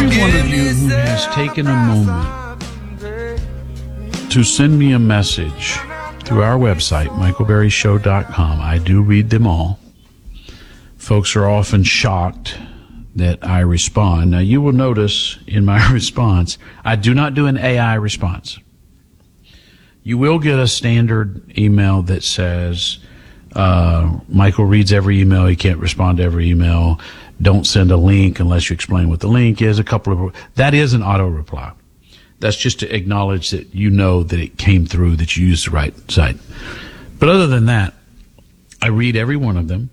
every one of you who has taken a moment to send me a message through our website, michaelberryshow.com. I do read them all. Folks are often shocked that I respond. Now, you will notice in my response, I do not do an AI response. You will get a standard email that says, Michael reads every email. He can't respond to every email. Don't send a link unless you explain what the link is. That is an auto reply. That's just to acknowledge that you know that it came through, that you used the right site. But other than that, I read every one of them.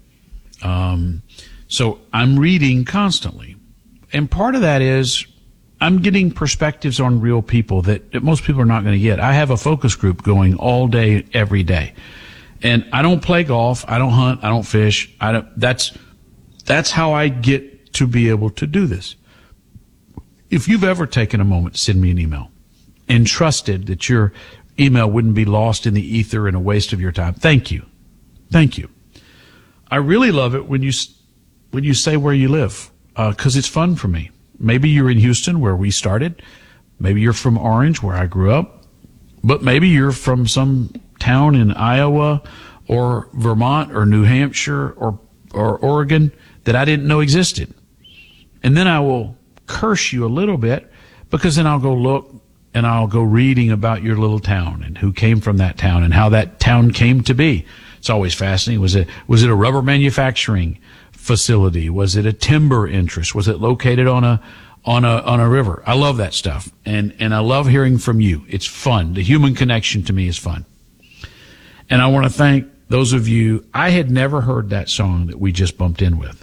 So I'm reading constantly. And part of that is I'm getting perspectives on real people that most people are not going to get. I have a focus group going all day, every day. And I don't play golf. I don't hunt. I don't fish. That's how I get to be able to do this. If you've ever taken a moment to send me an email and trusted that your email wouldn't be lost in the ether and a waste of your time, thank you. Thank you. I really love it when you say where you live, 'cause it's fun for me. Maybe you're in Houston, where we started. Maybe you're from Orange, where I grew up. But maybe you're from some town in Iowa or Vermont or New Hampshire or Oregon that I didn't know existed. And then I will curse you a little bit, because then I'll go look and I'll go reading about your little town and who came from that town and how that town came to be. It's always fascinating. Was it a rubber manufacturing facility? Was it a timber interest? Was it located on a river? I love that stuff. And I love hearing from you. It's fun. The human connection to me is fun. And I want to thank those of you. I had never heard that song that we just bumped in with.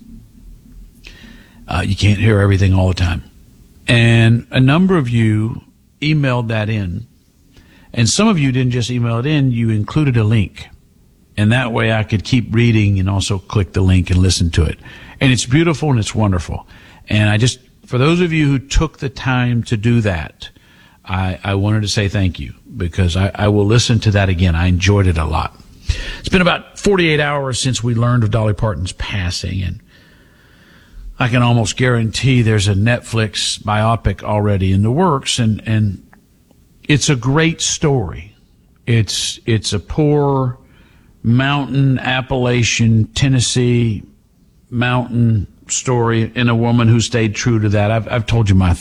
You can't hear everything all the time. And a number of you emailed that in. And some of you didn't just email it in, you included a link. And that way I could keep reading and also click the link and listen to it. And it's beautiful and it's wonderful. And for those of you who took the time to do that, I wanted to say thank you, because I will listen to that again. I enjoyed it a lot. It's been about 48 hours since we learned of Dolly Parton's passing, and I can almost guarantee there's a Netflix biopic already in the works, and it's a great story. It's a poor mountain, Appalachian, Tennessee mountain story, and a woman who stayed true to that. I've told you my